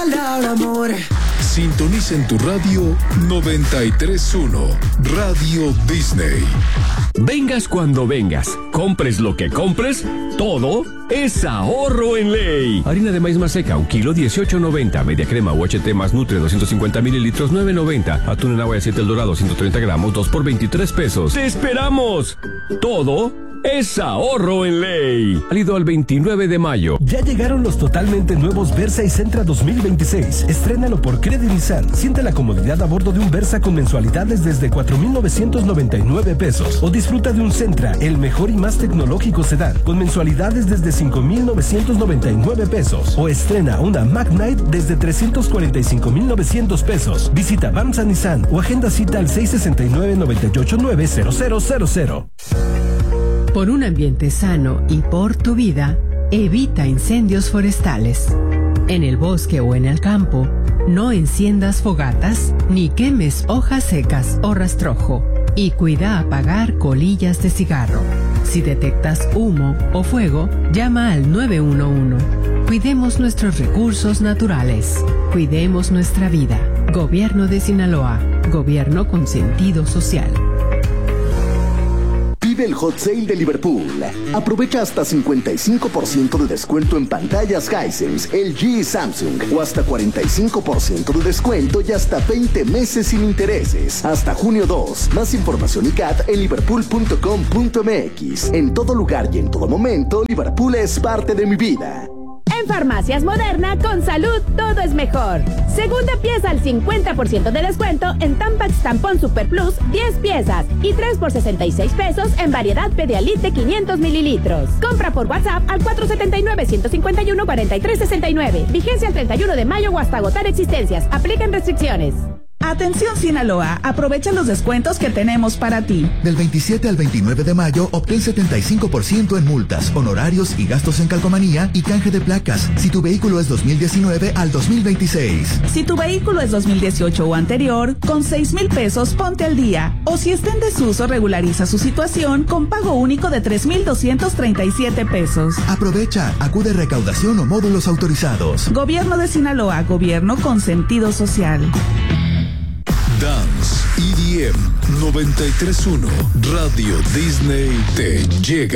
Sintoniza en tu radio 93.1 Radio Disney. Vengas cuando vengas, compres lo que compres, todo es ahorro en ley. Harina de maíz maseca, 1 kilo, 18.90. Media crema UHT más Nutre, 250 mililitros, 9.90. Atún en agua de 7 El Dorado, 130 gramos, 2 por 23 pesos. ¡Te esperamos! Todo es ahorro en ley. Válido al 29 de mayo. Ya llegaron los totalmente nuevos Versa y Sentra 2026. Estrénalo por Credit Nissan. Siente la comodidad a bordo de un Versa con mensualidades desde 4,999 pesos. O disfruta de un Sentra, el mejor y más tecnológico sedán, con mensualidades desde 5,999 pesos. O estrena una Mac Knight desde 345,900 pesos. Visita Bamsa Nissan o agenda cita al 669-989-0000. Por un ambiente sano y por tu vida, evita incendios forestales. En el bosque o en el campo, no enciendas fogatas ni quemes hojas secas o rastrojo. Y cuida apagar colillas de cigarro. Si detectas humo o fuego, llama al 911. Cuidemos nuestros recursos naturales. Cuidemos nuestra vida. Gobierno de Sinaloa. Gobierno con sentido social. Vive el Hot Sale de Liverpool. Aprovecha hasta 55% de descuento en pantallas Hisense, LG y Samsung, o hasta 45% de descuento y hasta 20 meses sin intereses. Hasta junio 2. Más información y CAT en liverpool.com.mx. En todo lugar y en todo momento, Liverpool es parte de mi vida. En Farmacias Moderna, con salud todo es mejor. Segunda pieza al 50% de descuento en Tampax Tampón Super Plus, 10 piezas y 3 por 66 pesos en variedad Pedialit de 500 mililitros. Compra por WhatsApp al 479-151-4369. Vigencia el 31 de mayo o hasta agotar existencias. Aplican restricciones. Atención Sinaloa, aprovecha los descuentos que tenemos para ti. Del 27 al 29 de mayo, obtén 75% en multas, honorarios y gastos en calcomanía y canje de placas, si tu vehículo es 2019 al 2026. Si tu vehículo es 2018 o anterior, con 6,000 pesos ponte al día. O si está en desuso, regulariza su situación con pago único de 3,237 pesos. Aprovecha, acude a recaudación o módulos autorizados. Gobierno de Sinaloa, gobierno con sentido social. Dance EDM 93.1 Radio Disney te llega.